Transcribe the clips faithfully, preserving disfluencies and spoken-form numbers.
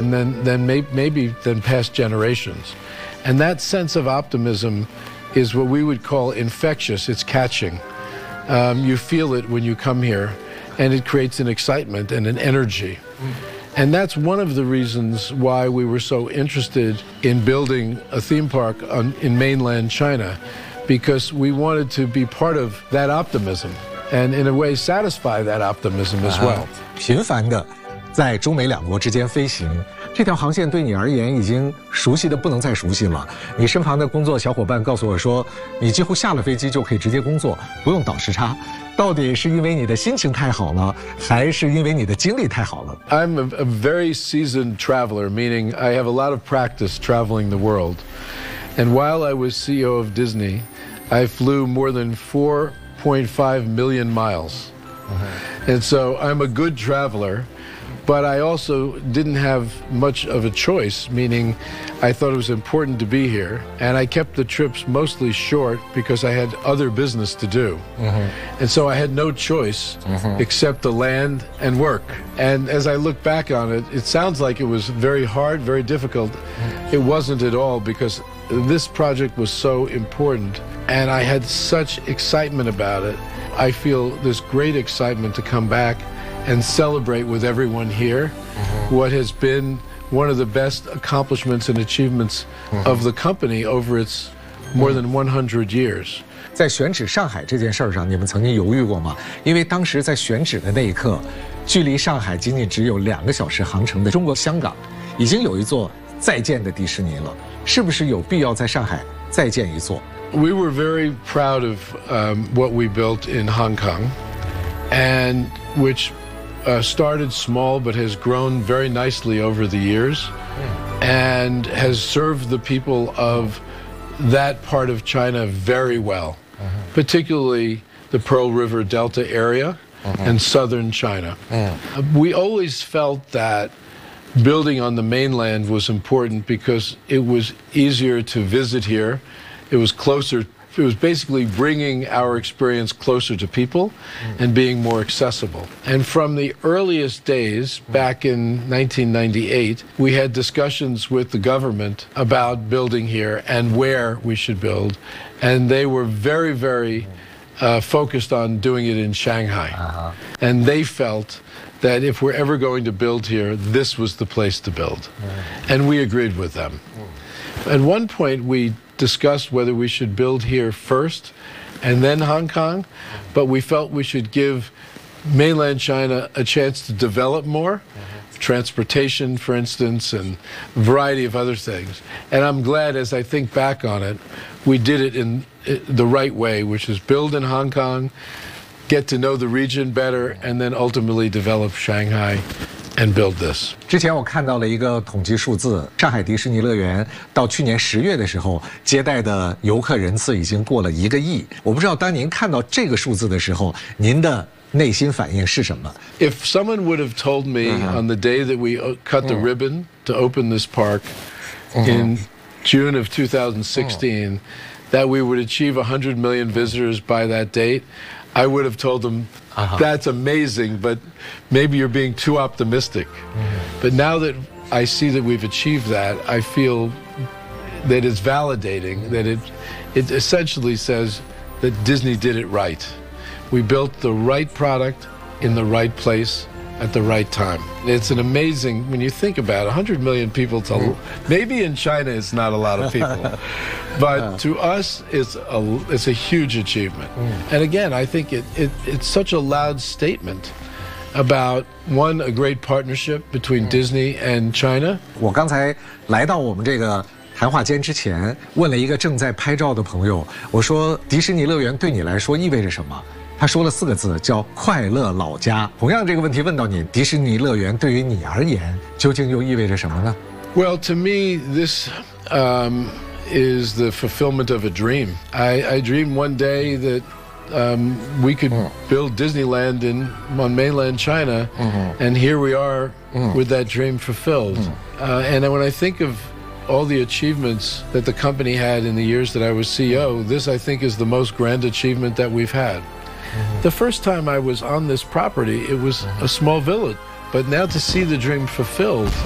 and then, then may, maybe than past generations. And that sense of optimism is what we would call infectious. It's catching. Um, you feel it when you come here, and it creates an excitement and an energy. And that's one of the reasons why we were so interested in building a theme park on, in mainland China, because we wanted to be part of that optimism and in a way satisfy that optimism as well. 频繁的在中美两国之间飞行，这条航线对你而言已经熟悉的不能再熟悉了。你身旁的工作小伙伴告诉我说，你几乎下了飞机就可以直接工作，不用倒时差。到底是因为你的心情太好了，还是因为你的精力太好了？ I'm a, a very seasoned traveler, meaning I have a lot of practice traveling the world. And while I was C E O of Disney, I flew more than four point five million miles. Uh-huh. And so I'm a good traveler, but I also didn't have much of a choice, meaning I thought it was important to be here. And I kept the trips mostly short because I had other business to do. Uh-huh. And so I had no choice uh-huh. except to land and work. And as I look back on it, it sounds like it was very hard, very difficult. Uh-huh. It wasn't at all, because this project was so important. And I had such excitement about it. I feel this great excitement to come back and celebrate with everyone here mm-hmm. what has been one of the best accomplishments and achievements mm-hmm. of the company over its more than one hundred years. 在选址上海这件事儿上，你们曾经犹豫过吗？因为当时在选址的那一刻，距离上海仅仅只有两个小时航程的中国香港，已经有一座在建的迪士尼了，是不是有必要在上海再建一座？ We were very proud of um, what we built in Hong Kong, and which uh, started small but has grown very nicely over the years, yeah. and has served the people of that part of China very well, uh-huh. particularly the Pearl River Delta area uh-huh. and southern China. Yeah. Uh, we always felt that building on the mainland was important because it was easier to visit here. It was closer, it was basically bringing our experience closer to people mm. and being more accessible. And from the earliest days, back in nineteen ninety-eight, we had discussions with the government about building here and where we should build. And they were very, very uh, focused on doing it in Shanghai. Uh-huh. And they felt that if we're ever going to build here, this was the place to build. Mm. And we agreed with them. Mm. At one point, we discussed whether we should build here first and then Hong Kong, but we felt we should give mainland China a chance to develop more, mm-hmm. transportation, for instance, and a variety of other things. And I'm glad, as I think back on it, we did it in the right way, which is build in Hong Kong, get to know the region better, and then ultimately develop Shanghai and build this. 之前我看到了一个统计数字，上海迪士尼乐园到去年十月的时候，接待的游客人次已经过了一个亿。我不知道当您看到这个数字的时候，您的内心反应是什么 ？If someone would have told me uh-huh. on the day that we cut the uh-huh. ribbon to open this park uh-huh. in June of two thousand sixteen, uh-huh. that we would achieve one hundred million visitors by that date, I would have told them, uh-huh. that's amazing, but maybe you're being too optimistic. Mm-hmm. But now that I see that we've achieved that, I feel that it's validating, that it, it essentially says that Disney did it right. We built the right product in the right place at the right time. It's an amazing, when you think about it, one hundred million people, to, maybe in China it's not a lot of people, but to us it's a, it's a huge achievement. And again, I think it, it, it's such a loud statement about, one, a great partnership between Disney and China. 我刚才来到我们这个谈话间之前，问了一个正在拍照的朋友，我说迪士尼乐园对你来说意味着什么？他说了四个字，叫快乐老家。同样这个问题问到你，迪士尼乐园对于你而言究竟又意味着什么呢？ Well, to me, this um, is the fulfillment of a dream. I, I dreamed one day that um, we could mm. build Disneyland in on mainland China, mm-hmm. and here we are mm. with that dream fulfilled. Mm. Uh, and when I think of all the achievements that the company had in the years that I was C E O, this I think is the most grand achievement that we've had. Mm-hmm. The first time I was on this property, it was mm-hmm. a small village, but now to see the dream fulfilled,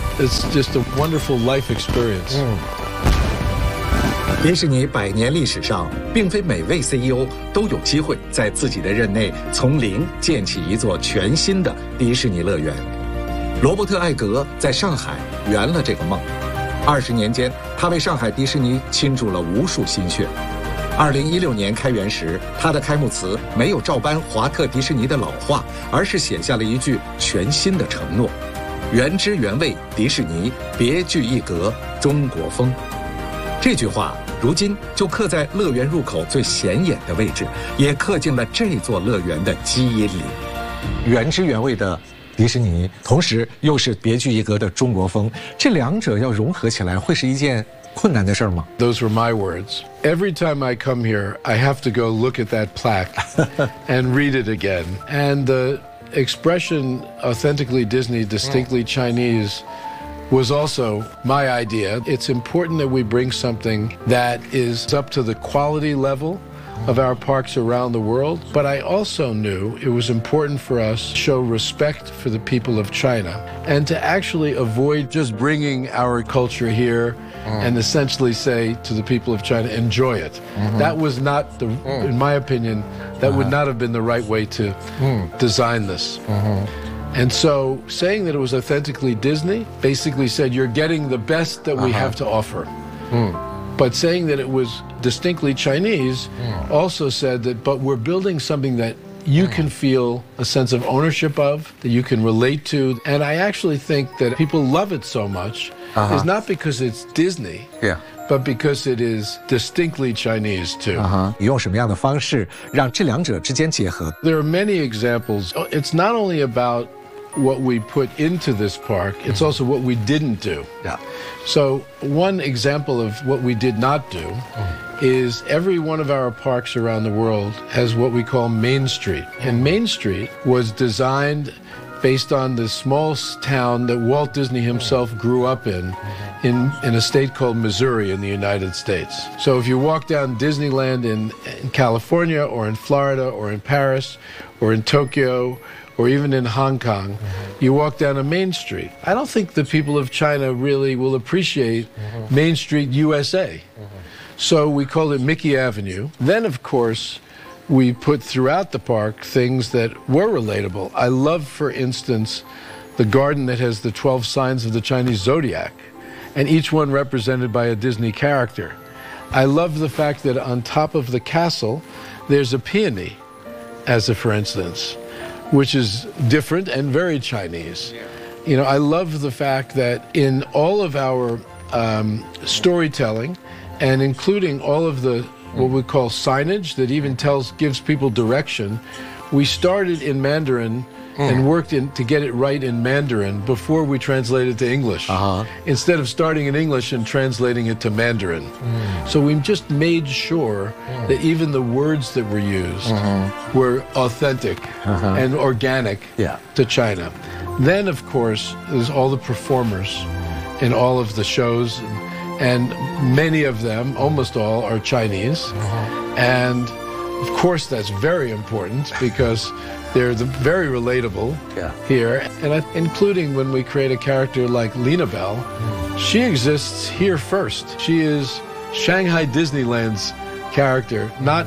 it's just a wonderful life experience. 嗯，迪士尼百年历史上，并非每位 C E O 都有机会在自己的任内从零建起一座全新的迪士尼乐园。罗伯特·艾格在上海圆了这个梦。二十年间，他为上海迪士尼倾注了无数心血。二零一六年开园时，他的开幕词没有照搬华特迪士尼的老话，而是写下了一句全新的承诺：原汁原味迪士尼，别具一格中国风。这句话如今就刻在乐园入口最显眼的位置，也刻进了这座乐园的基因里。原汁原味的迪士尼，同时又是别具一格的中国风，这两者要融合起来，会是一件困难的事儿吗？ Those were my words. Every time I come here, I have to go look at that plaque and read it again. And the expression authentically Disney, distinctly Chinese was also my idea. It's important that we bring something that is up to the quality level of our parks around the world, but I also knew it was important for us to show respect for the people of China and to actually avoid just bringing our culture here mm. and essentially say to the people of China, enjoy it. Mm-hmm. That was not, the, mm. in my opinion, that uh-huh. would not have been the right way to mm. design this. Mm-hmm. And so saying that it was authentically Disney basically said you're getting the best that we uh-huh. have to offer. Mm. But saying that it was distinctly Chinese mm. also said that, but we're building something that you mm. can feel a sense of ownership of, that you can relate to. And I actually think that people love it so much uh-huh. is not because it's Disney, yeah. but because it is distinctly Chinese too. Uh-huh. 用什么样的方式让这两者之间结合? There are many examples. It's not only about what we put into this park, it's mm-hmm. also what we didn't do. Yeah. So one example of what we did not do mm-hmm. is every one of our parks around the world has what we call Main Street. Mm-hmm. And Main Street was designed based on the small town that Walt Disney himself grew up in, mm-hmm. in, in a state called Missouri in the United States. So if you walk down Disneyland in, in California or in Florida or in Paris or in Tokyo or even in Hong Kong, mm-hmm. you walk down a Main Street. I don't think the people of China really will appreciate mm-hmm. Main Street U S A. Mm-hmm. So we called it Mickey Avenue. Then, of course, we put throughout the park things that were relatable. I love, for instance, the garden that has the twelve signs of the Chinese zodiac, and each one represented by a Disney character. I love the fact that on top of the castle, there's a peony, as a for instance, which is different and very Chinese. You know, I love the fact that in all of our um, storytelling, and including all of the what we call signage that even tells gives people direction, we started in Mandarin mm. and worked in to get it right in Mandarin before we translated to English, uh-huh. instead of starting in English and translating it to Mandarin. Mm. So we just made sure mm. that even the words that were used mm-hmm. were authentic uh-huh. and organic yeah. to China. Then, of course, there's all the performers in all of the shows, and many of them, almost all, are Chinese. Uh-huh. And of course that's very important because they're the, very relatable yeah. here. And I, including when we create a character like Lina Bell, mm. she exists here first. She is Shanghai Disneyland's character, not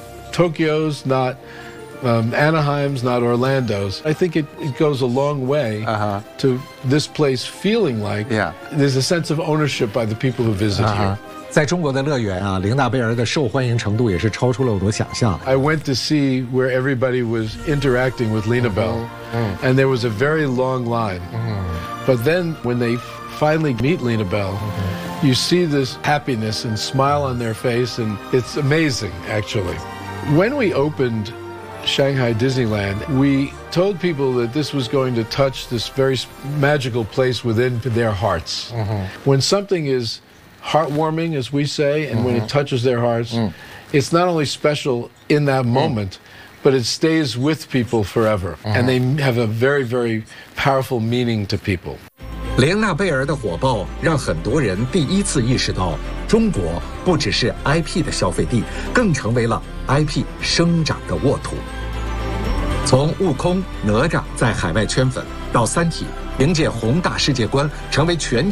Tokyo's, not Um, Anaheim's, not Orlando's. I think it, it goes a long way uh-huh. to this place feeling like yeah. there's a sense of ownership by the people who visit uh-huh. here. 在中国的乐园啊，玲娜贝儿的受欢迎程度也是超出了我的想象。 I went to see where everybody was interacting with Lina Bell, mm-hmm. and there was a very long line. Mm-hmm. But then when they finally meet Lina Bell, mm-hmm. you see this happiness and smile on their face, and it's amazing, actually. When we opened Shanghai Disneyland, we told people that this was going to touch this very magical place within their hearts. Mm-hmm. When something is heartwarming, as we say, and mm-hmm. when it touches their hearts, mm. it's not only special in that moment, mm. but it stays with people forever. Mm-hmm. And they have a very, very powerful meaning to people. 玲娜贝儿的火爆让很多人第一次意识到，中国不只是 I P 的消费地，更成为了 I P 生长的沃土。从悟空、哪吒在海外圈粉，到《三体》 凭借宏大世界观，成为全球